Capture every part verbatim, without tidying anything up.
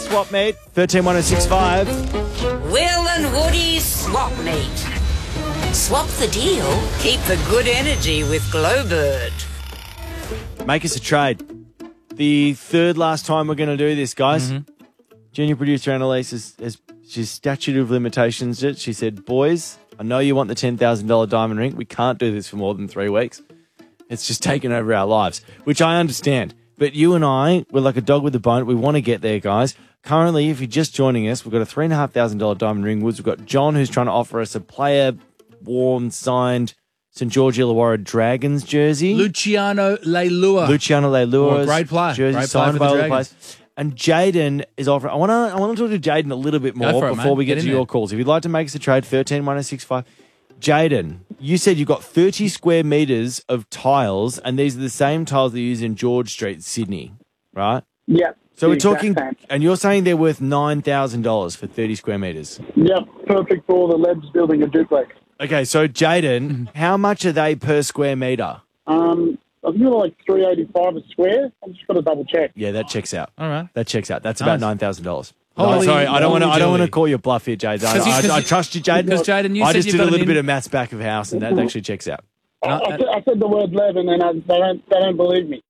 Swap Meet, thirteen one oh six five. Will and Woody's Swap Meet. Swap the deal, keep the good energy with Glowbird. Make us a trade. The third last time we're going to do this, guys. Mm-hmm. Junior producer Annalise has, has she's statute of limitations it. She said, boys, I know you want the ten thousand dollars diamond ring. We can't do this for more than three weeks. It's just taken over our lives, which I understand. But you and I, we're like a dog with a bone. We want to get there, guys. Currently, if you're just joining us, we've got a three thousand five hundred dollars diamond ring Woods. We've got John, who's trying to offer us a player worn, signed Saint George Illawarra Dragons jersey. Luciano Leilua. Luciano Leilua's Oh, great player. jersey Great signed player for by the all the Dragons. players. And Jaden is offering. I want to. I want to talk to Jaden a little bit more Go for it, before mate. we get, Get to in your there. calls. If you'd like to make us a trade, thirteen one oh six five. Jaden, you said you've got thirty square meters of tiles, and these are the same tiles they use in George Street, Sydney, right? Yep. So we're Exact talking, same. and you're saying they're worth nine thousand dollars for thirty square meters. Yep, perfect for all the labs building a duplex. Okay, so Jaden, how much are they per square meter? Um, I think they're like three eighty-five a square. I'm just got to double check. Yeah, that checks out. All right. That checks out. That's Nice. about nine thousand dollars. Holy- sorry, I don't want to. I don't want to holy call you bluff here, Jaden. I, 'Cause you- 'cause I, I you- trust you, Jaden. because, Jaden, you I said just you've did got a an little in- bit of maths back of house, and that actually checks out. I, No, I, uh, said, I said the word lab and then I, they, don't, they don't believe me.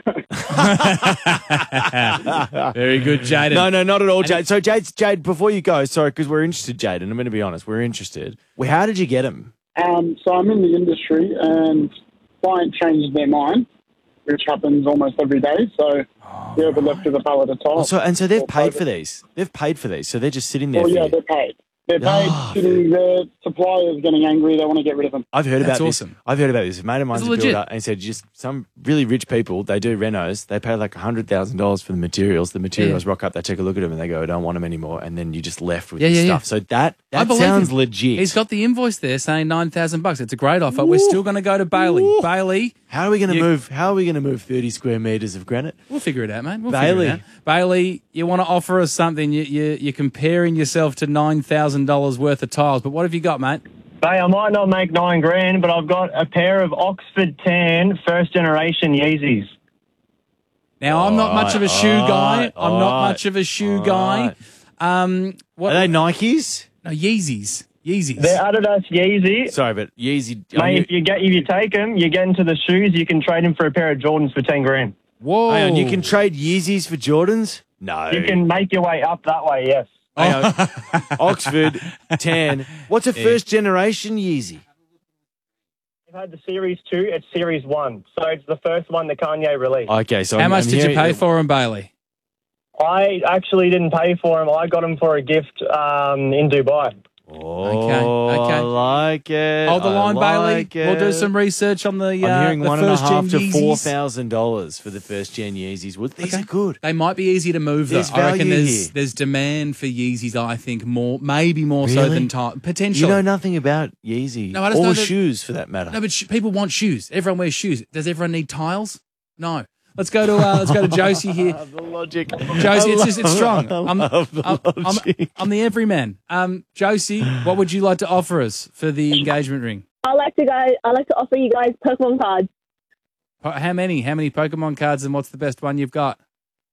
Very good, Jaden. No, no, not at all, Jade. So, Jade, Jade, before you go, sorry, because we're interested, Jade, and I'm going to be honest, we're interested. Well, how did you get him? Um, so I'm in the industry and client changes their mind, which happens almost every day. So they're ever left with a pallet of tiles. So, and so they've Or paid private. for these. They've paid for these, so they're just sitting there. Well, for yeah, you. they're paid. They're paid, Ah, sitting there, suppliers getting angry, they want to get rid of them. I've heard That's about awesome. this. I've heard about this. A mate of mine's It's a legit. builder, and he said just some really rich people, they do renos, they pay like one hundred thousand dollars for the materials. The materials rock up, they take a look at them, and they go, I don't want them anymore. And then you're just left with Yeah, the yeah, yeah. stuff. So that, I that believe sounds him. legit. He's got the invoice there saying nine thousand bucks. It's a great offer. We're still going to go to Bailey. Ooh. Bailey, How are we going to You- move? How are we going to move thirty square meters of granite? we'll figure it out, mate. We'll Bailey. figure it out. Bailey, you want to offer us something? You, you, you're comparing yourself to nine thousand dollars worth of tiles, but what have you got, mate? Hey, I might not make nine grand, but I've got a pair of Oxford Tan first generation Yeezys. Now, I'm not much of a shoe guy. Alright, I'm not alright, much of a shoe guy. Um, what? Are they Nikes? No, Yeezys. Yeezys. They're Adidas Yeezy. Sorry, but Yeezy. Mate, if you get if you take them, you get into the shoes, you can trade them for a pair of Jordans for ten grand. Whoa. Hang on, you can trade Yeezys for Jordans? No. You can make your way up that way, yes. Hang on. Oxford, ten. What's a first generation Yeezy? You've had the Series two, it's Series one. So it's the first one that Kanye released. Okay, so How I'm, much I'm did you hearing- pay for them, Bailey? I actually didn't pay for them. I got them for a gift um, in Dubai. Oh, Okay, okay. I like it. Hold the I line, like Bailey. We'll do it. some research on the, uh, I'm hearing the one and a first half gen to four Yeezys. thousand dollars for the first gen Yeezys. Well, these Okay. are good. They might be easy to move, though. There's I reckon value there's here. there's demand for Yeezys. I think more, maybe more so Really? than time. You Potentially. know nothing about Yeezy No, I just or know that- shoes for that matter. No, but sh- people want shoes. Everyone wears shoes. Does everyone need tiles? No. Let's go to uh, let's go to Josie here. the logic. Josie, it's just it's strong. I I'm, love the I'm, I'm, logic. I'm the everyman. Um, Josie, what would you like to offer us for the engagement ring? I like to guys. I like to offer you guys Pokemon cards. Po- How many? How many Pokemon cards, and what's the best one you've got?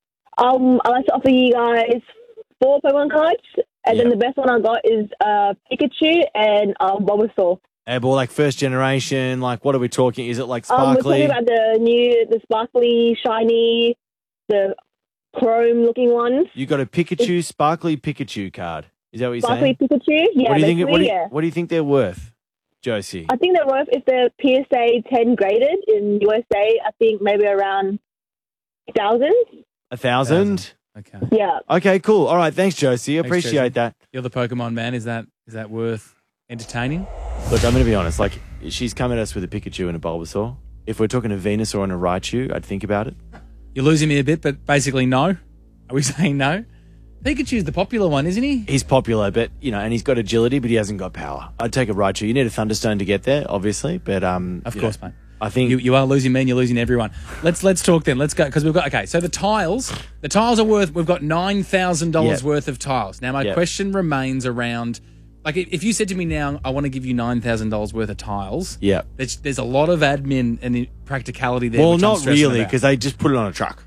Um, I like to offer you guys four Pokemon cards, and then Yeah. the best one I got is uh, Pikachu and um, Bulbasaur. Eh, but like first generation, like what are we talking? Is it like Um, we're sparkly? talking about the new, the sparkly, shiny, the chrome-looking ones. You got a Pikachu, sparkly Pikachu card. Is that what you're Sparkly saying? Pikachu. Yeah, what do you think? basically, What do you, yeah. what do you think they're worth, Josie? I think they're worth, if they're P S A ten graded in U S A, I think maybe around one thousand. A thousand? Okay. Yeah. Okay, cool. All right, thanks, Josie. Appreciate Josie. that. You're the Pokemon man. Is that is that worth entertaining? Look, I'm going to be honest. Like, she's come at us with a Pikachu and a Bulbasaur. If we're talking a Venusaur and a Raichu, I'd think about it. You're losing me a bit, but basically no. Are we saying no? Pikachu's the popular one, isn't he? He's popular, but, you know, and he's got agility, but he hasn't got power. I'd take a Raichu. You need a Thunderstone to get there, obviously, but... um, Of you course, know, mate. I think... You, you are losing me and you're losing everyone. Let's let's talk then. Let's go because we've got okay. So the tiles, the tiles are worth. We've got nine thousand dollars Yep. worth of tiles. Now my Yep. question remains around, like if if you said to me now, I want to give you nine thousand dollars worth of tiles. Yeah. There's, there's a lot of admin and practicality there. Well, which I'm not stressing really, about. because they just put it on a truck.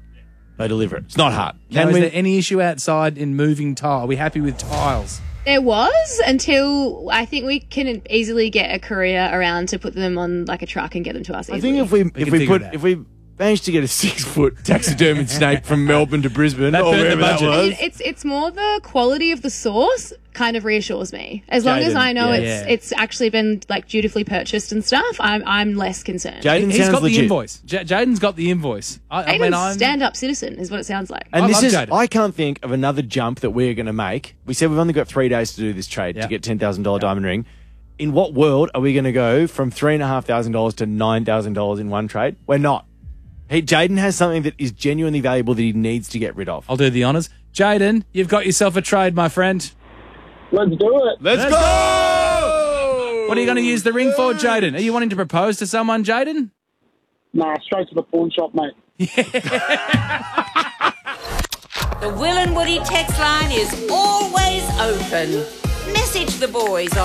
they deliver it. It's not hard. Now, Can is we? there any issue outside in moving tile? Are we happy with tiles? There was until I think we can easily get a courier around to put them on like a truck and get them to us I easily. think if we, We if can we figure put it out. if we managed to get a six foot taxidermied snake from Melbourne to Brisbane, That or burnt the wherever that budget. I mean, was. it's it's more the quality of the sauce kind of reasures me. As long as Jaden, I know yeah. it's Yeah. it's actually been like dutifully purchased and stuff, I'm I'm less concerned. Jaden He's sounds got legit. the invoice. J- Jaden's got the invoice. I, I mean, Aiden's I'm stand-up citizen is what it sounds like. And I this love is, Jaden. I can't think of another jump that we're going to make. We said we've only got three days to do this trade Yeah. to get ten thousand dollars diamond ring. In what world are we going to go from three thousand five hundred dollars to nine thousand dollars in one trade? We're not. Hey, Jaden has something that is genuinely valuable that he needs to get rid of. I'll do the honours. Jaden, you've got yourself a trade, my friend. Let's do it. Let's, go! What are you going to use the ring for, Jaden? Are you wanting to propose to someone, Jaden? Nah, straight to the pawn shop, mate. The Will and Woody text line is always open. Message the boys